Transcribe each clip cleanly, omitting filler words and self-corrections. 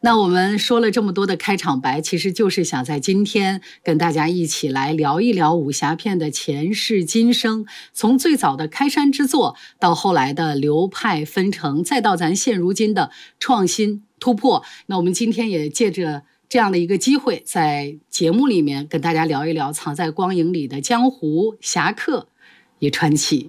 那我们说了这么多的开场白，其实就是想在今天跟大家一起来聊一聊武侠片的前世今生，从最早的开山之作，到后来的流派纷呈，再到咱现如今的创新突破。那我们今天也借着这样的一个机会，在节目里面跟大家聊一聊藏在光影里的江湖侠客与传奇。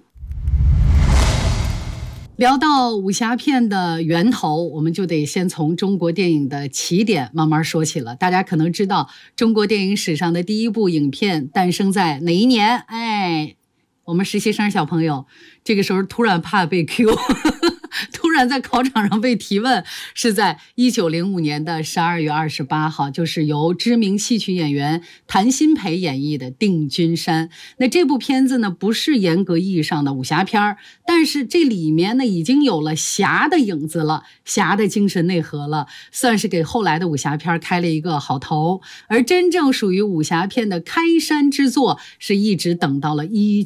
聊到武侠片的源头，我们就得先从中国电影的起点慢慢说起了。大家可能知道，中国电影史上的第一部影片诞生在哪一年？我们实习生小朋友这个时候突然怕被 Q 突然在考场上被提问，是在1905年的12月28号，就是由知名戏曲演员谭鑫培演绎的《定军山》。那这部片子呢，不是严格意义上的武侠片，但是这里面呢已经有了侠的影子了，侠的精神内核了，算是给后来的武侠片开了一个好头。而真正属于武侠片的开山之作，是一直等到了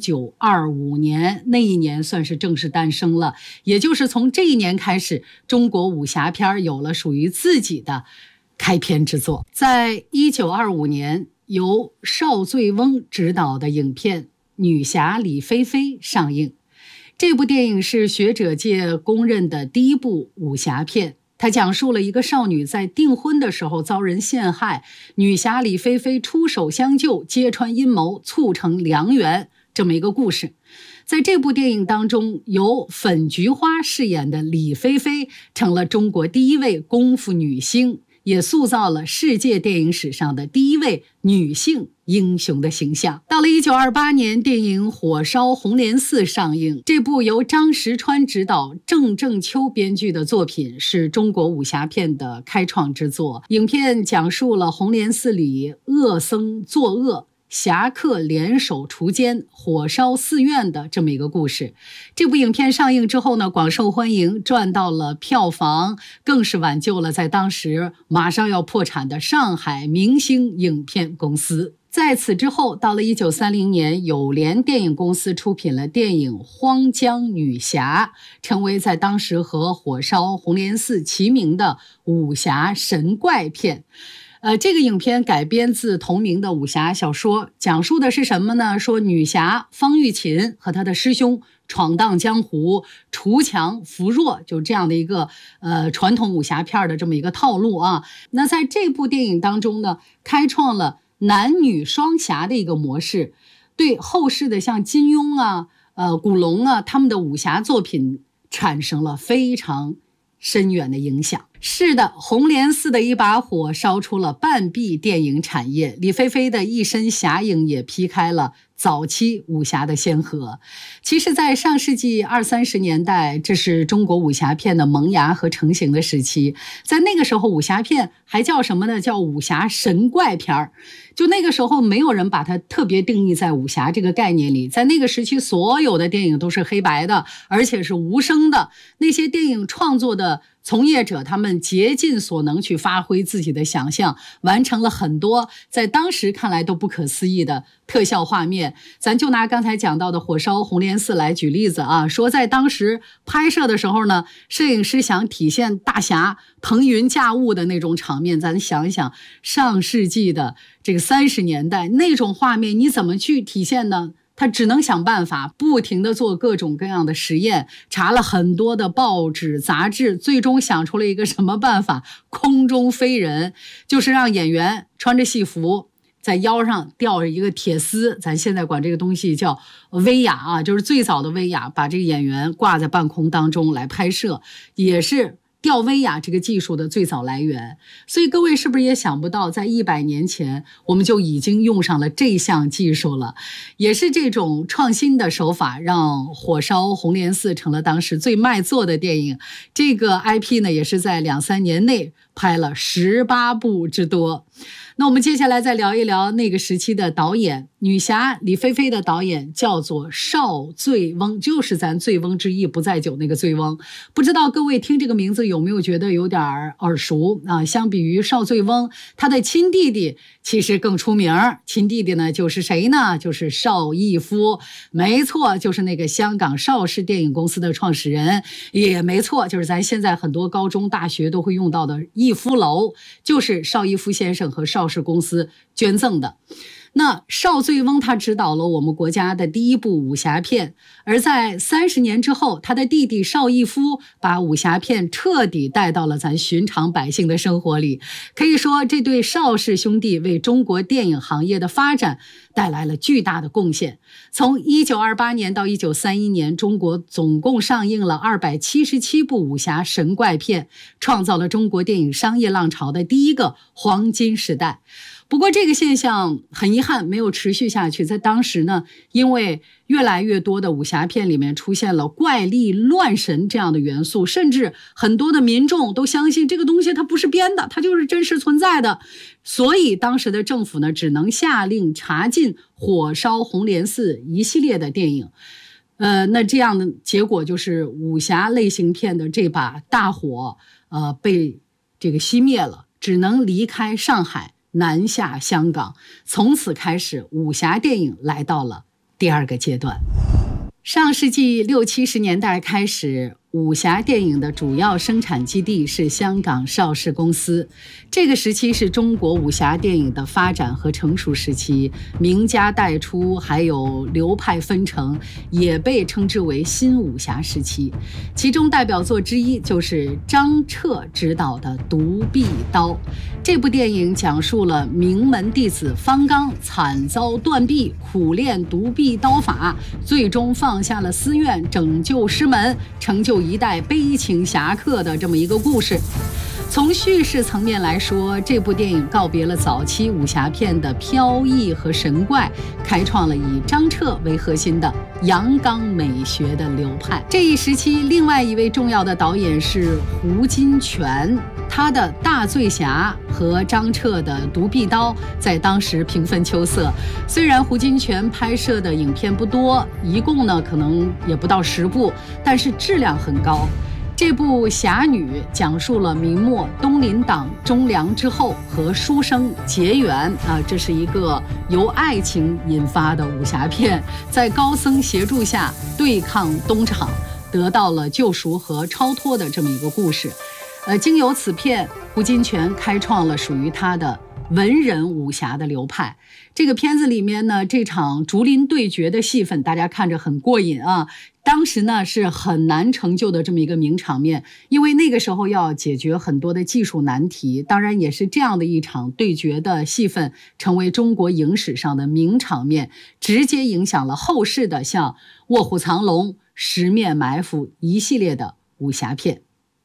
1925年，那一年算是正式诞生了。也就是从这一年开始，中国武侠片有了属于自己的开篇之作。在1925年，由邵醉翁执导的影片《女侠李菲菲》上映。这部电影是学者界公认的第一部武侠片，它讲述了一个少女在订婚的时候遭人陷害，女侠李菲菲出手相救，揭穿阴谋，促成良缘，这么一个故事。在这部电影当中，由粉菊花饰演的李菲菲成了中国第一位功夫女星，也塑造了世界电影史上的第一位女性英雄的形象。到了1928年，电影《火烧红莲寺》上映。这部由张石川执导、郑正秋编剧的作品，是中国武侠片的开创之作。影片讲述了红莲寺里恶僧作恶，侠客联手除奸，火烧寺院的这么一个故事。这部影片上映之后呢，广受欢迎，赚到了票房，更是挽救了在当时马上要破产的上海明星影片公司。在此之后，到了1930年，友联电影公司出品了电影《荒江女侠》，成为在当时和《火烧红莲寺》齐名的武侠神怪片。这个影片改编自同名的武侠小说，讲述的是什么呢？说女侠方玉琴和她的师兄闯荡江湖，除强扶弱，就这样的一个传统武侠片的这么一个套路啊。那在这部电影当中呢，开创了男女双侠的一个模式，对后世的像金庸啊、古龙啊他们的武侠作品产生了非常深远的影响。是的，红莲寺的一把火烧出了半壁电影产业，李菲菲的一身侠影也劈开了早期武侠的先河。其实在上世纪20-30年代，这是中国武侠片的萌芽和成型的时期。在那个时候，武侠片还叫什么呢？叫武侠神怪片。就那个时候没有人把它特别定义在武侠这个概念里。在那个时期，所有的电影都是黑白的，而且是无声的。那些电影创作的从业者，他们竭尽所能去发挥自己的想象，完成了很多在当时看来都不可思议的特效画面。咱就拿刚才讲到的火烧红莲寺来举例子啊，说在当时拍摄的时候呢，摄影师想体现大侠腾云驾雾的那种场面，咱想一想上世纪的这个30年代那种画面，你怎么去体现呢？他只能想办法，不停地做各种各样的实验，查了很多的报纸杂志，最终想出了一个什么办法？空中飞人，就是让演员穿着戏服，在腰上吊着一个铁丝，咱现在管这个东西叫威亚啊，就是最早的威亚，把这个演员挂在半空当中来拍摄，也是吊威亚这个技术的最早来源。所以各位是不是也想不到，在100年前我们就已经用上了这项技术了？也是这种创新的手法，让火烧红莲寺成了当时最卖座的电影。这个 IP 呢，也是在2-3年内拍了18部之多。那我们接下来再聊一聊那个时期的导演女侠李菲菲的导演叫做邵醉翁，就是咱醉翁之意不在酒那个醉翁。不知道各位听这个名字有没有觉得有点耳熟啊？相比于邵醉翁，他的亲弟弟其实更出名。亲弟弟呢就是谁呢？就是邵逸夫。没错，就是那个香港邵氏电影公司的创始人。也没错，就是咱现在很多高中大学都会用到的逸夫楼，就是邵逸夫先生和邵氏公司捐赠的。那邵醉翁他执导了我们国家的第一部武侠片，而在30年之后，他的弟弟邵逸夫把武侠片彻底带到了咱寻常百姓的生活里。可以说，这对邵氏兄弟为中国电影行业的发展带来了巨大的贡献。从1928年到1931年，中国总共上映了277部武侠神怪片，创造了中国电影商业浪潮的第一个黄金时代。不过这个现象很遗憾没有持续下去，在当时呢，因为越来越多的武侠片里面出现了怪力乱神这样的元素，甚至很多的民众都相信这个东西它不是编的，它就是真实存在的。所以当时的政府呢，只能下令查禁《火烧红莲寺》一系列的电影。那这样的结果就是武侠类型片的这把大火被这个熄灭了，只能离开上海南下香港，从此开始武侠电影来到了第二个阶段。上世纪60、70年代开始，武侠电影的主要生产基地是香港邵氏公司。这个时期是中国武侠电影的发展和成熟时期，名家辈出，还有流派纷呈，也被称之为新武侠时期。其中代表作之一就是张彻执导的《独臂刀》。这部电影讲述了名门弟子方刚惨遭断臂，苦练独臂刀法，最终放下了私怨，拯救师门，成就一代悲情侠客的这么一个故事。从叙事层面来说，这部电影告别了早期武侠片的飘逸和神怪，开创了以张彻为核心的阳刚美学的流派。这一时期另外一位重要的导演是胡金铨，他的《大醉侠》和张彻的《独臂刀》在当时平分秋色。虽然胡金铨拍摄的影片不多，一共呢可能也不到10部，但是质量很高。这部《侠女》讲述了明末东林党忠良之后和书生结缘这是一个由爱情引发的武侠片，在高僧协助下对抗东厂，得到了救赎和超脱的这么一个故事。经由此片，胡金铨开创了属于他的文人武侠的流派。这个片子里面呢，这场竹林对决的戏份大家看着很过瘾啊。当时呢是很难成就的这么一个名场面，因为那个时候要解决很多的技术难题，当然也是这样的一场对决的戏份成为中国影史上的名场面，直接影响了后世的像《卧虎藏龙》《十面埋伏》一系列的武侠片。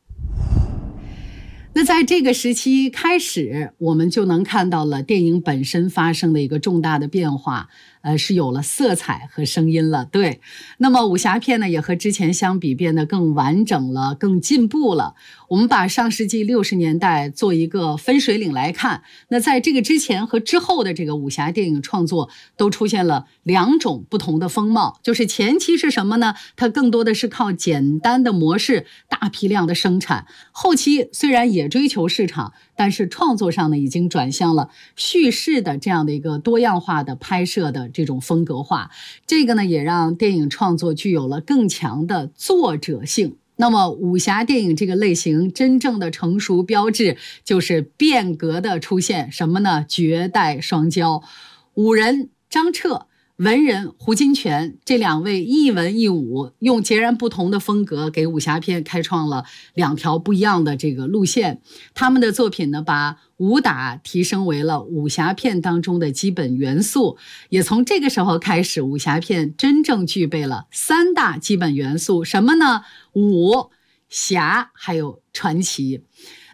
那在这个时期开始，我们就能看到了电影本身发生的一个重大的变化，是有了色彩和声音了。对，那么武侠片呢，也和之前相比变得更完整了，更进步了。我们把上世纪60年代做一个分水岭来看，那在这个之前和之后的这个武侠电影创作都出现了2种不同的风貌。就是前期是什么呢？它更多的是靠简单的模式大批量的生产，后期虽然也追求市场，但是创作上呢已经转向了叙事的这样的一个多样化的拍摄的这种风格化。这个呢也让电影创作具有了更强的作者性。那么武侠电影这个类型真正的成熟标志就是变革的出现，什么呢？绝代双骄，武人张彻，文人胡金铨，这2位一文一武，用截然不同的风格给武侠片开创了2条不一样的这个路线。他们的作品呢，把武打提升为了武侠片当中的基本元素，也从这个时候开始，武侠片真正具备了3大基本元素，什么呢？武、侠还有传奇。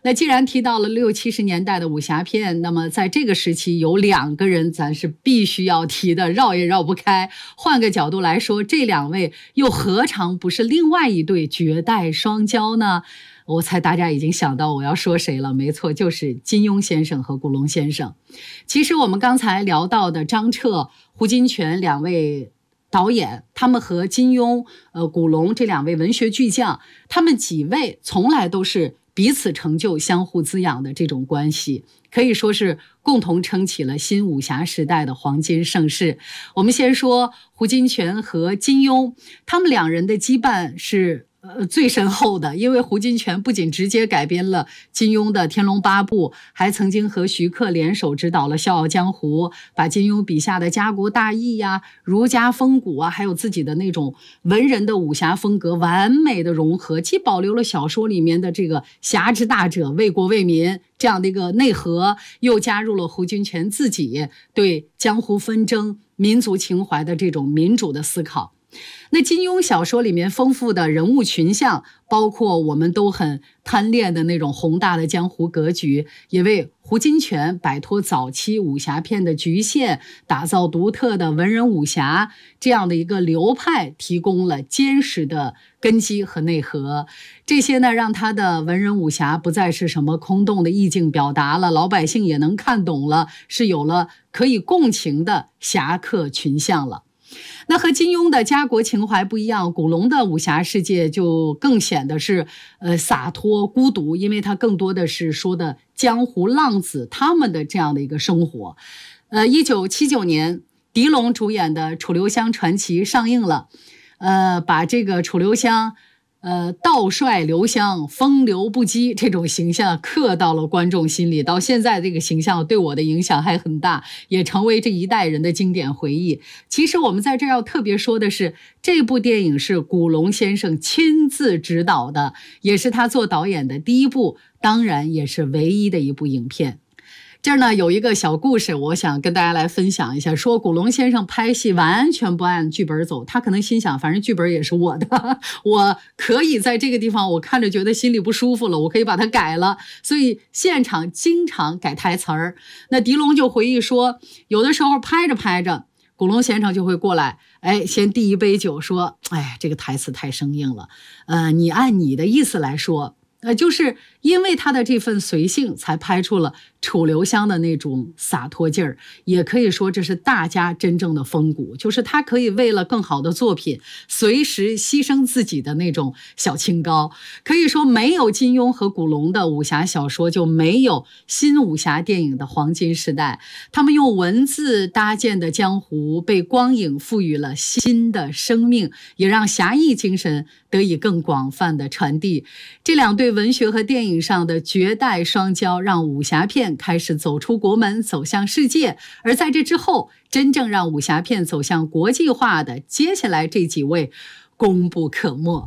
那既然提到了60、70年代的武侠片，那么在这个时期有2个人咱是必须要提的，绕也绕不开。换个角度来说，这2位又何尝不是另外一对绝代双骄呢？我猜大家已经想到我要说谁了，没错，就是金庸先生和古龙先生。其实我们刚才聊到的张彻、胡金铨2位导演，他们和金庸、古龙这2位文学巨匠，他们几位从来都是彼此成就、相互滋养的这种关系，可以说是共同撑起了新武侠时代的黄金盛世。我们先说胡金铨和金庸，他们2人的羁绊是最深厚的，因为胡金铨不仅直接改编了金庸的《天龙八部》，还曾经和徐克联手指导了《笑傲江湖》，把金庸笔下的家国大义呀、儒家风骨啊，还有自己的那种文人的武侠风格完美的融合，既保留了小说里面的这个侠之大者、为国为民这样的一个内核，又加入了胡金铨自己对江湖纷争、民族情怀的这种民主的思考。那金庸小说里面丰富的人物群像，包括我们都很贪恋的那种宏大的江湖格局，也为胡金铨摆脱早期武侠片的局限，打造独特的文人武侠这样的一个流派提供了坚实的根基和内核。这些呢，让他的文人武侠不再是什么空洞的意境表达了，老百姓也能看懂了，是有了可以共情的侠客群像了。那和金庸的家国情怀不一样，古龙的武侠世界就更显得是洒脱孤独，因为它更多的是说的江湖浪子他们的这样的一个生活。1979年狄龙主演的《楚留香传奇》上映了，把这个楚留香道帅留香风流不羁这种形象刻到了观众心里，到现在这个形象对我的影响还很大，也成为这一代人的经典回忆。其实我们在这要特别说的是，这部电影是古龙先生亲自执导的，也是他做导演的第一部，当然也是唯一的一部影片。这儿呢有一个小故事，我想跟大家来分享一下。说古龙先生拍戏完全不按剧本走，他可能心想，反正剧本也是我的，我可以在这个地方我看着觉得心里不舒服了，我可以把它改了，所以现场经常改台词儿。那狄龙就回忆说，有的时候拍着拍着，古龙先生就会过来，先递一杯酒，说，这个台词太生硬了，你按你的意思来说。就是因为他的这份随性，才拍出了楚留香的那种洒脱劲儿，也可以说这是大家真正的风骨，就是他可以为了更好的作品，随时牺牲自己的那种小清高。可以说没有金庸和古龙的武侠小说，就没有新武侠电影的黄金时代。他们用文字搭建的江湖，被光影赋予了新的生命，也让侠义精神得以更广泛的传递。这2对文学和电影上的绝代双骄，让武侠片开始走出国门，走向世界。而在这之后，真正让武侠片走向国际化的，接下来这几位功不可没。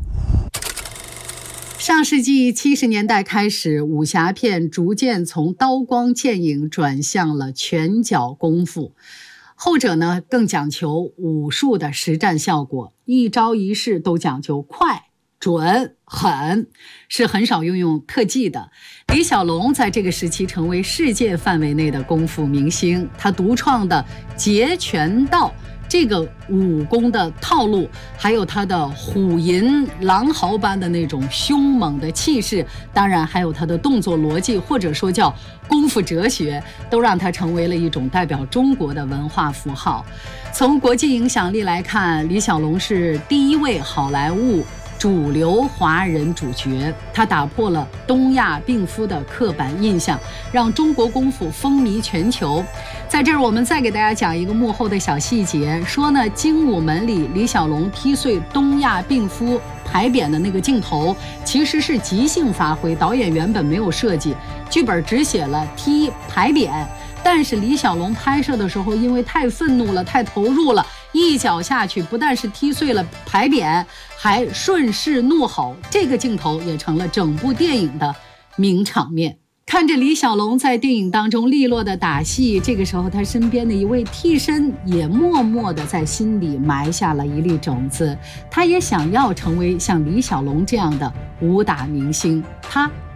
上世纪70年代开始，武侠片逐渐从刀光剑影转向了拳脚功夫，后者呢更讲求武术的实战效果，一招一式都讲究快、准、狠，是很少用特技的。李小龙在这个时期成为世界范围内的功夫明星，他独创的截拳道这个武功的套路，还有他的虎吟狼嚎般的那种凶猛的气势，当然还有他的动作逻辑，或者说叫功夫哲学，都让他成为了一种代表中国的文化符号。从国际影响力来看，李小龙是第一位好莱坞主流华人主角，他打破了东亚病夫的刻板印象，让中国功夫风靡全球。在这儿我们再给大家讲一个幕后的小细节，说呢精武门里李小龙踢碎东亚病夫牌匾的那个镜头其实是即兴发挥，导演原本没有设计，剧本只写了踢牌匾，但是李小龙拍摄的时候因为太愤怒了，太投入了，一脚下去不但是踢碎了牌匾，还顺势怒吼，这个镜头也成了整部电影的名场面。看着李小龙在电影当中利落的打戏，这个时候他身边的一位替身也默默地在心里埋下了一粒种子，他也想要成为像李小龙这样的武打明星，他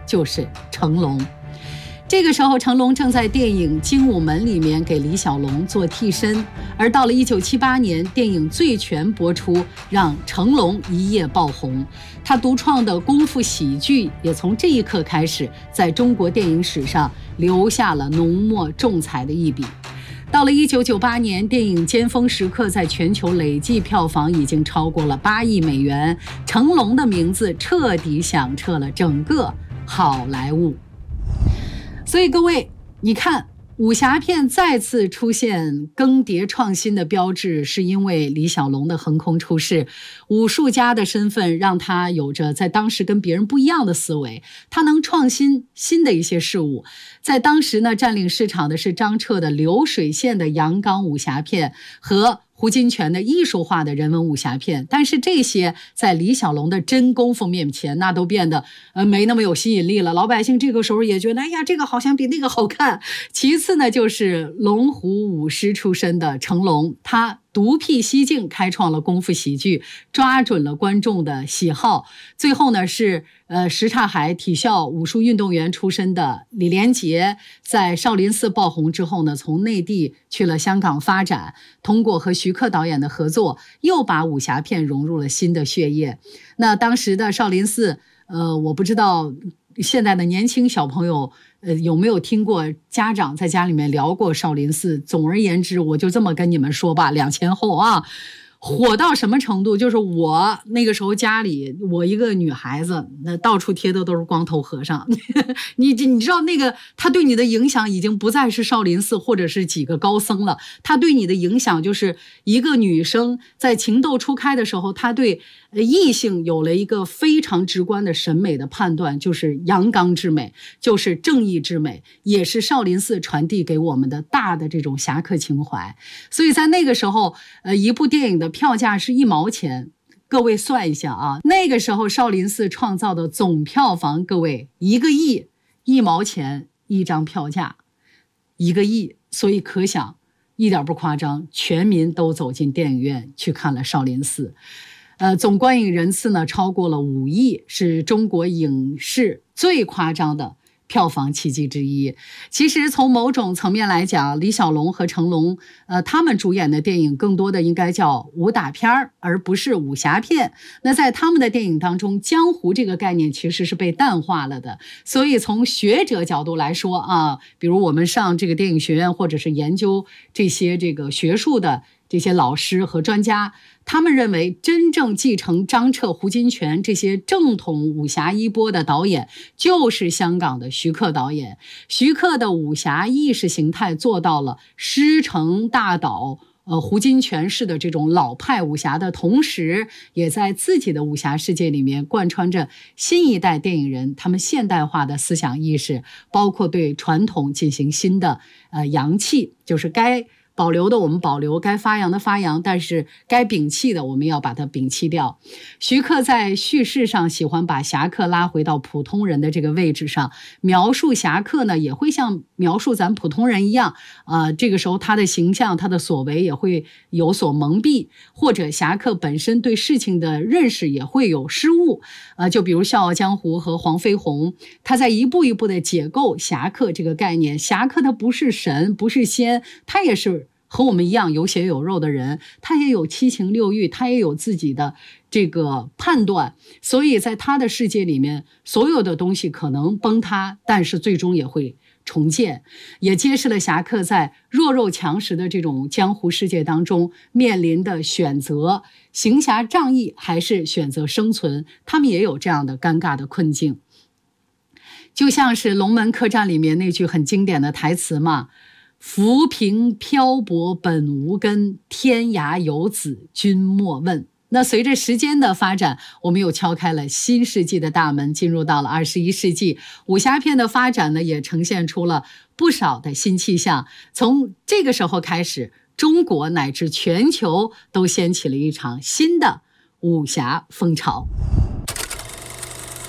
就是成龙。这个时候，成龙正在电影《精武门》里面给李小龙做替身，而到了1978年，电影《醉拳》播出，让成龙一夜爆红。他独创的功夫喜剧也从这一刻开始，在中国电影史上留下了浓墨重彩的一笔。到了1998年，电影《尖峰时刻》在全球累计票房已经超过了8亿美元，成龙的名字彻底响彻了整个好莱坞。所以各位，你看武侠片再次出现更迭创新的标志，是因为李小龙的横空出世。武术家的身份让他有着在当时跟别人不一样的思维，他能创新新的一些事物。在当时呢，占领市场的是张彻的流水线的阳刚武侠片和胡金铨的艺术化的人文武侠片，但是这些在李小龙的真功夫面前，那都变得没那么有吸引力了。老百姓这个时候也觉得，哎呀，这个好像比那个好看。其次呢，就是龙虎武师出身的成龙，他独辟蹊径，开创了功夫喜剧，抓准了观众的喜好。最后呢，是什刹海体校武术运动员出身的李连杰，在少林寺爆红之后呢，从内地去了香港发展，通过和徐克导演的合作，又把武侠片融入了新的血液。那当时的少林寺，我不知道现在的年轻小朋友有没有听过家长在家里面聊过少林寺。总而言之，我就这么跟你们说吧，2000后啊，火到什么程度？就是我那个时候家里，我一个女孩子，那到处贴的都是光头和尚。你知道那个他对你的影响已经不再是少林寺或者是几个高僧了，他对你的影响就是一个女生在情窦初开的时候，她对异性有了一个非常直观的审美的判断，就是阳刚之美，就是正义之美，也是少林寺传递给我们的大的这种侠客情怀。所以在那个时候，一部电影的票价是1毛钱，各位算一下啊，那个时候少林寺创造的总票房，各位1个亿，1毛钱一张票价，1个亿，所以可想一点不夸张，全民都走进电影院去看了少林寺。总观影人次呢超过了5亿，是中国影视最夸张的票房奇迹之一。其实从某种层面来讲，李小龙和成龙他们主演的电影更多的应该叫武打片而不是武侠片。那在他们的电影当中，江湖这个概念其实是被淡化了的。所以从学者角度来说啊，比如我们上这个电影学院或者是研究这些这个学术的这些老师和专家，他们认为真正继承张彻、胡金铨这些正统武侠衣钵的导演就是香港的徐克导演。徐克的武侠意识形态做到了师承大导胡金铨式的这种老派武侠的同时，也在自己的武侠世界里面贯穿着新一代电影人他们现代化的思想意识，包括对传统进行新的扬弃，就是该保留的我们保留，该发扬的发扬，但是该摒弃的我们要把它摒弃掉。徐克在叙事上喜欢把侠客拉回到普通人的这个位置上，描述侠客呢也会像描述咱普通人一样，这个时候他的形象他的所为也会有所蒙蔽，或者侠客本身对事情的认识也会有失误。就比如《笑傲江湖》和黄飞鸿，他在一步一步的解构侠客这个概念。侠客他不是神不是仙，他也是和我们一样有血有肉的人，他也有七情六欲，他也有自己的这个判断，所以在他的世界里面，所有的东西可能崩塌，但是最终也会重建，也揭示了侠客在弱肉强食的这种江湖世界当中面临的选择，行侠仗义还是选择生存，他们也有这样的尴尬的困境。就像是《龙门客栈》里面那句很经典的台词嘛，浮萍漂泊本无根，天涯游子君莫问。那随着时间的发展，我们又敲开了新世纪的大门，进入到了21世纪。武侠片的发展呢，也呈现出了不少的新气象。从这个时候开始，中国乃至全球都掀起了一场新的武侠风潮。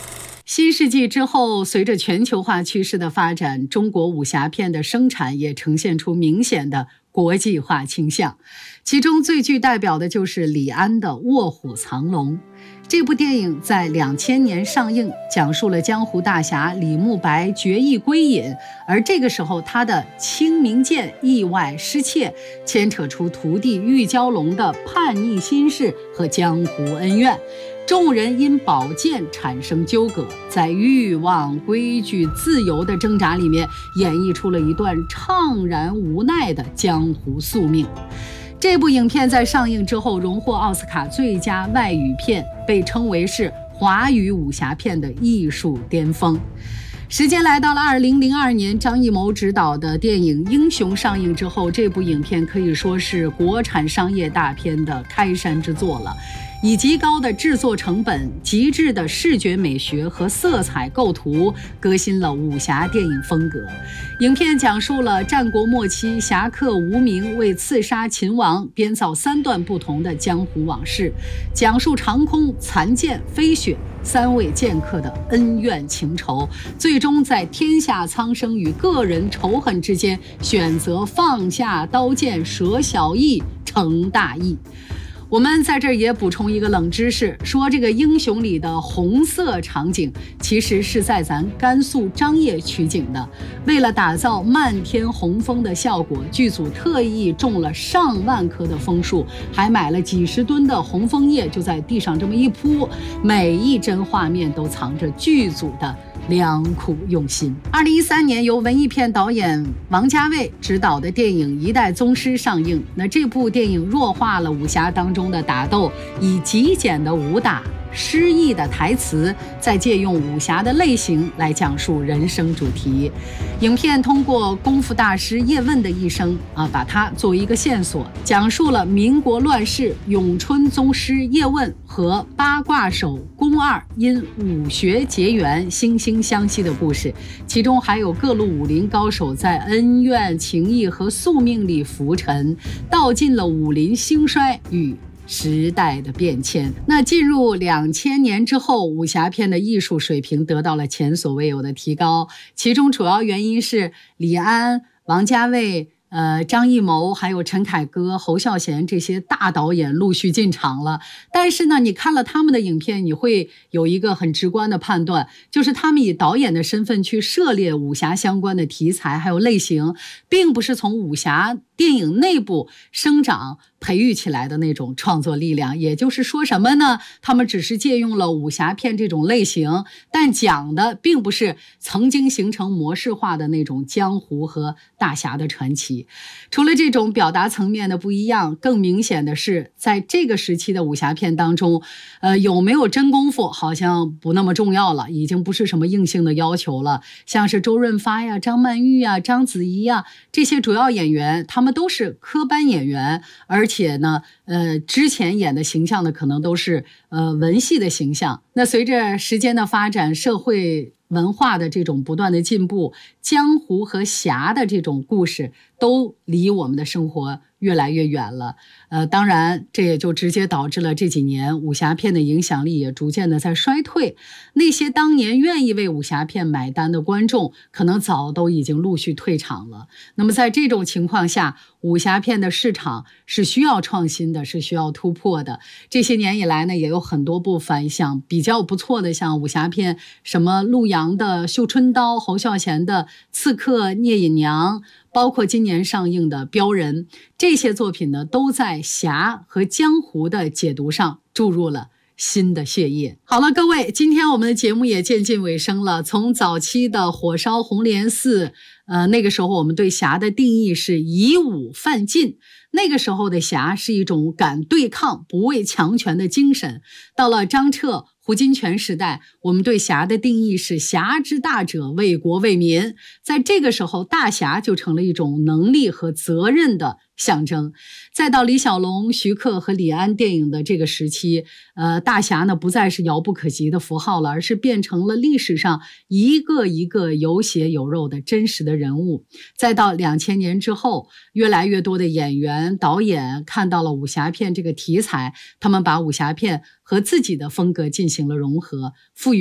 新世纪之后，随着全球化趋势的发展，中国武侠片的生产也呈现出明显的国际化倾向。其中最具代表的就是李安的《卧虎藏龙》。这部电影在2000年上映，讲述了江湖大侠李慕白决意归隐，而这个时候他的青冥剑意外失窃，牵扯出徒弟玉娇龙的叛逆心事和江湖恩怨。众人因宝剑产生纠葛，在欲望、规矩、自由的挣扎里面，演绎出了一段怅然无奈的江湖宿命。这部影片在上映之后荣获奥斯卡最佳外语片，被称为是华语武侠片的艺术巅峰。时间来到了2002年，张艺谋执导的电影《英雄》上映之后，这部影片可以说是国产商业大片的开山之作了。以极高的制作成本、极致的视觉美学和色彩构图，革新了武侠电影风格。影片讲述了战国末期侠客无名为刺杀秦王编造3段不同的江湖往事，讲述长空、残剑、飞雪3位剑客的恩怨情仇，最终在天下苍生与个人仇恨之间选择放下刀剑，舍小义成大义。我们在这儿也补充一个冷知识，说这个英雄里的红色场景其实是在咱甘肃张掖取景的。为了打造漫天红枫的效果，剧组特意种了上万棵的枫树，还买了几十吨的红枫叶，就在地上这么一铺，每一帧画面都藏着剧组的良苦用心。2013年由文艺片导演王家卫执导的电影《一代宗师》上映。那这部电影弱化了武侠当中的打斗，以极简的武打、诗意的台词，再借用武侠的类型来讲述人生主题。影片通过功夫大师叶问的一生把它作为一个线索，讲述了民国乱世咏春宗师叶问和八卦手宫二因武学结缘、惺惺相惜的故事，其中还有各路武林高手在恩怨情义和宿命里浮沉，道尽了武林兴衰与时代的变迁。那进入2000年之后，武侠片的艺术水平得到了前所未有的提高，其中主要原因是李安、王家卫、张艺谋还有陈凯歌、侯孝贤这些大导演陆续进场了。但是呢，你看了他们的影片，你会有一个很直观的判断，就是他们以导演的身份去涉猎武侠相关的题材还有类型，并不是从武侠电影内部生长培育起来的那种创作力量。也就是说什么呢？他们只是借用了武侠片这种类型，但讲的并不是曾经形成模式化的那种江湖和大侠的传奇。除了这种表达层面的不一样，更明显的是在这个时期的武侠片当中，有没有真功夫好像不那么重要了，已经不是什么硬性的要求了。像是周润发呀、张曼玉呀、章子怡呀这些主要演员，他们都是科班演员，而且呢之前演的形象呢可能都是文戏的形象。那随着时间的发展，社会文化的这种不断的进步，江湖和侠的这种故事都离我们的生活越来越远了。当然这也就直接导致了这几年武侠片的影响力也逐渐的在衰退。那些当年愿意为武侠片买单的观众，可能早都已经陆续退场了。那么在这种情况下，武侠片的市场是需要创新的，是需要突破的。这些年以来呢，也有很多部反响比较不错的，像武侠片，什么陆阳的《绣春刀》，侯孝贤的《刺客聂隐娘》，包括今年上映的《镖人》，这些作品呢，都在侠和江湖的解读上注入了新的血液。好了，各位，今天我们的节目也渐近尾声了。从早期的火烧红莲寺，那个时候我们对侠的定义是以武犯禁，那个时候的侠是一种敢对抗、不畏强权的精神。到了张彻、胡金铨时代，我们对侠的定义是侠之大者，为国为民。在这个时候，大侠就成了一种能力和责任的象征。再到李小龙、徐克和李安电影的这个时期，大侠呢不再是遥不可及的符号了，而是变成了历史上一个一个有血有肉的真实的人物。再到2000年之后，越来越多的演员、导演看到了武侠片这个题材，他们把武侠片和自己的风格进行了融合，赋予了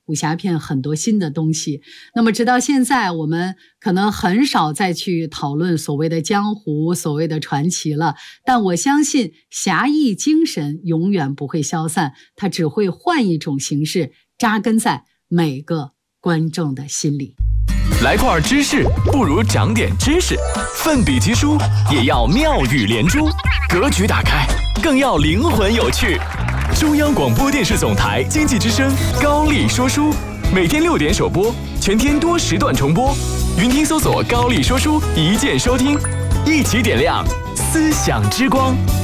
武侠片很多新的东西。那么直到现在，我们可能很少再去讨论所谓的江湖、所谓的传奇了，但我相信侠义精神永远不会消散，它只会换一种形式扎根在每个观众的心里。 来块知识不如长点知识，奋笔疾书也要妙语连珠，格局打开更要灵魂有趣。中央广播电视总台经济之声高丽说书，每天6点首播，全天多时段重播。云听搜索高丽说书，一键收听，一起点亮思想之光。